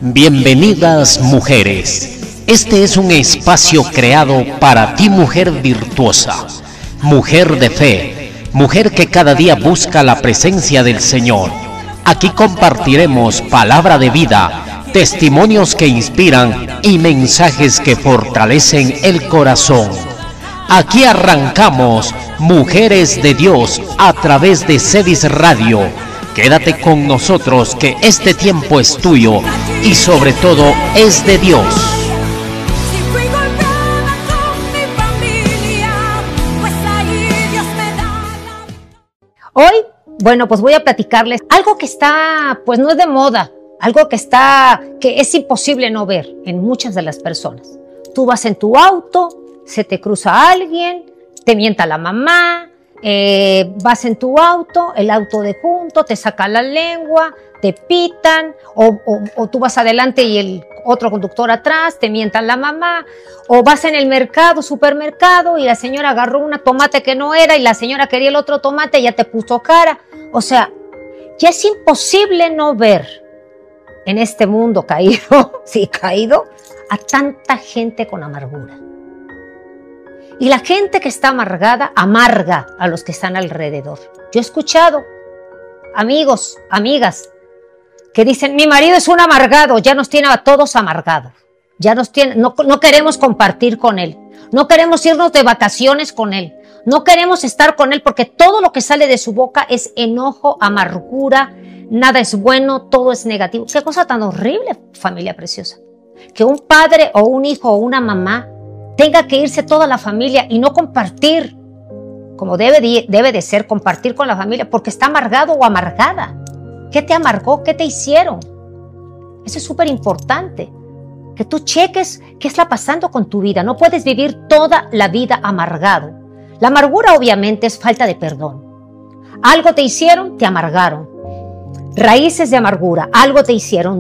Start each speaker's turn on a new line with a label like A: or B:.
A: Bienvenidas mujeres. Este es un espacio creado para ti, mujer virtuosa, mujer de fe, mujer que cada día busca la presencia del Señor. Aquí compartiremos palabra de vida, testimonios que inspiran y mensajes que fortalecen el corazón. Aquí arrancamos Mujeres de Dios a través de Cedis Radio. Quédate con nosotros, que este tiempo es tuyo y sobre todo es de Dios.
B: Hoy, pues voy a platicarles algo que está, pues no es de moda, algo que es imposible no ver en muchas de las personas. Tú vas en tu auto, se te cruza alguien, te mienta la mamá, vas en tu auto, el auto de junto, te saca la lengua, te pitan, o tú vas adelante y el otro conductor atrás, te mientan la mamá, o vas en el mercado, supermercado, y la señora agarró un tomate que no era y la señora quería el otro tomate y ya te puso cara. O sea, ya es imposible no ver en este mundo caído, sí, caído, a tanta gente con amargura. Y la gente que está amargada, amarga a los que están alrededor. Yo he escuchado amigos, amigas, que dicen, mi marido es un amargado, ya nos tiene a todos amargados. Ya nos tiene, no queremos compartir con él. No queremos irnos de vacaciones con él. No queremos estar con él porque todo lo que sale de su boca es enojo, amargura, nada es bueno, todo es negativo. Qué cosa tan horrible, familia preciosa. Que un padre o un hijo o una mamá tenga que irse toda la familia y no compartir, como debe de ser, compartir con la familia, porque está amargado o amargada. ¿Qué te amargó? ¿Qué te hicieron? Eso es súper importante, que tú cheques qué está pasando con tu vida. No puedes vivir toda la vida amargado. La amargura obviamente es falta de perdón. Algo te hicieron, te amargaron. Raíces de amargura, algo te hicieron,